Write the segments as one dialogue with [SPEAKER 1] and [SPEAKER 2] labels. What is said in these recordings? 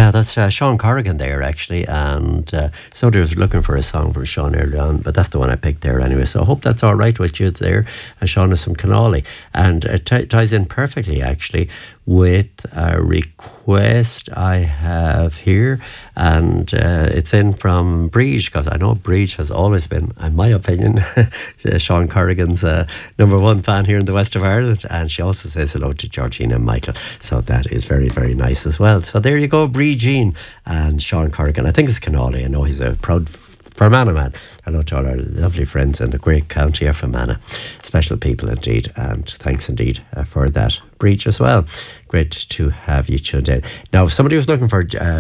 [SPEAKER 1] Yeah, that's Sean Corrigan there, actually. And somebody was looking for a song from Sean earlier on, but that's the one I picked there anyway. So I hope that's all right with you there. Sean is from Canali. And it ties in perfectly, actually, with a request I have here. And it's in from Breege, because I know Breege has always been, in my opinion, Sean Corrigan's number one fan here in the west of Ireland. And she also says hello to Georgina and Michael. So that is very, very nice as well. So there you go, Breege and Sean Corrigan. I think it's Canali. I know he's a proud Fermanagh man. Hello to all our lovely friends in the great county of Fermanagh. Special people indeed, and thanks indeed for that Breach as well. Great to have you tuned in. Now, somebody was looking for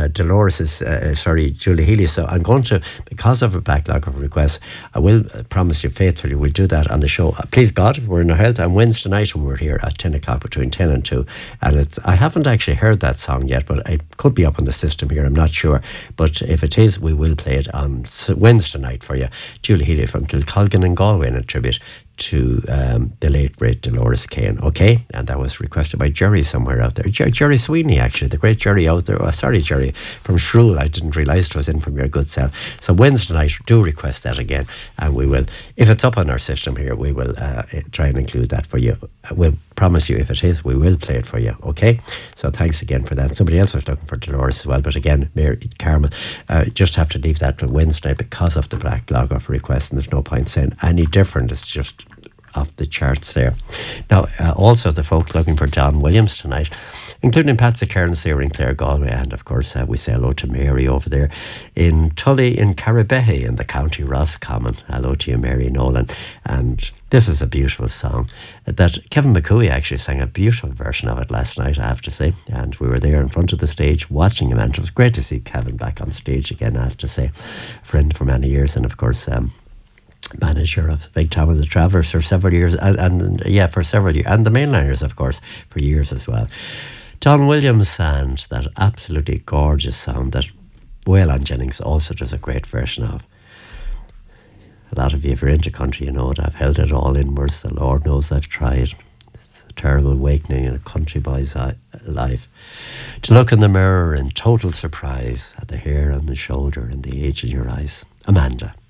[SPEAKER 1] Julie Healy, so I'm going to, because of a backlog of requests, I will promise you faithfully we'll do that on the show. Please God, if we're in our health, and Wednesday night when we're here at 10 o'clock, between 10 and 2. And I haven't actually heard that song yet, but it could be up on the system here, I'm not sure. But if it is, we will play it on Wednesday night for you. Julie Healy from Kilcolgan and Galway in a tribute to the late great Dolores Kane. Okay, and that was requested by Jerry somewhere out there. Jerry Sweeney, actually, the great Jerry out there. Oh, sorry, Jerry from Shrule. I didn't realise it was in from your good self. So Wednesday night, do request that again, and we will, if it's up on our system here, we will try and include that for you. We'll promise you, if it is, we will play it for you. Okay, so thanks again for that. Somebody else was looking for Dolores as well, but again, Mary Carmel, just have to leave that for Wednesday because of the backlog of requests, and there's no point saying any different. It's just off the charts there. Now, also the folk looking for John Williams tonight, including Patsy Cairns there in Clare, Galway, and of course we say hello to Mary over there in Tully in Carrabehy in the county Roscommon. Hello to you, Mary Nolan. And this is a beautiful song that Kevin McCooey actually sang a beautiful version of it last night, I have to say, and we were there in front of the stage watching him, and it was great to see Kevin back on stage again, I have to say. Friend for many years, and of course manager of Big Tom and the Travellers for several years, and for several years, and the Mainliners, of course, for years as well. John Williams and that absolutely gorgeous sound that Waylon Jennings also does a great version of. A lot of you, if you're into country, you know it. I've held it all inwards. The Lord knows I've tried. It's a terrible awakening in a country boy's life. To look in the mirror in total surprise at the hair on the shoulder and the age in your eyes. Amanda.